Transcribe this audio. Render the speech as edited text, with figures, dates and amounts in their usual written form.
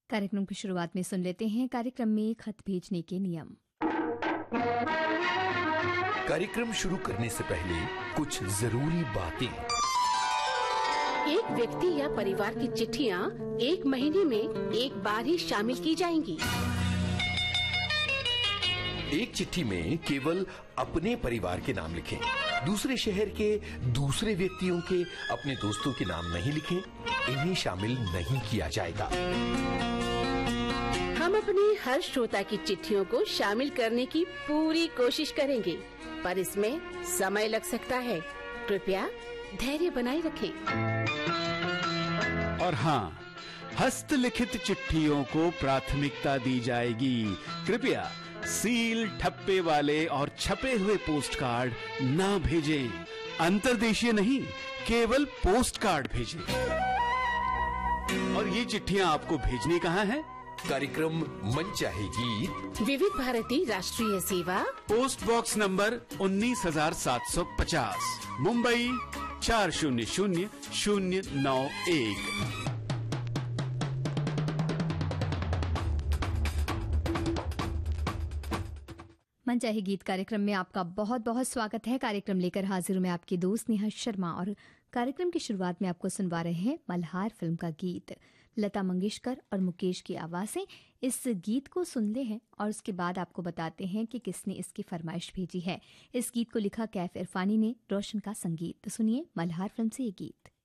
कार्यक्रम की शुरुआत में सुन लेते हैं कार्यक्रम में खत भेजने के नियम। कार्यक्रम शुरू करने से पहले कुछ जरूरी बातें। एक व्यक्ति या परिवार की चिट्ठियाँ 1 महीने में एक बार ही शामिल की जाएंगी। एक चिट्ठी में केवल अपने परिवार के नाम लिखें। दूसरे शहर के दूसरे व्यक्तियों के अपने दोस्तों के नाम नहीं लिखें। इन्हें शामिल नहीं किया जाएगा। हम अपने हर श्रोता की चिट्ठियों को शामिल करने की पूरी कोशिश करेंगे, पर इसमें समय लग सकता है। कृपया धैर्य बनाए रखें। और हाँ, हस्तलिखित चिट्ठियों को प्राथमिकता दी जाएगी। कृपया सील, ठप्पे वाले और छपे हुए पोस्ट कार्ड ना भेजें। अंतर्देशीय नहीं, केवल पोस्ट कार्ड भेजें। और ये चिट्ठियां आपको भेजनी कहाँ है? कार्यक्रम मन चाहे गीत, विविध भारती राष्ट्रीय सेवा, पोस्ट बॉक्स नंबर 19,750, मुंबई 400091। मनचाहे गीत कार्यक्रम में आपका बहुत बहुत स्वागत है। कार्यक्रम लेकर हाजिर हूं मैं आपकी दोस्त नेहा शर्मा और कार्यक्रम की शुरुआत में आपको सुनवा रहे हैं मल्हार फिल्म का गीत। लता मंगेशकर और मुकेश की आवाजें इस गीत को सुनते हैं और उसके बाद आपको बताते हैं कि किसने इसकी फरमाइश भेजी है। इस गीत को लिखा कैफ इरफानी ने, रोशन का संगीत। तो सुनिए मल्हार फिल्म से ये गीत।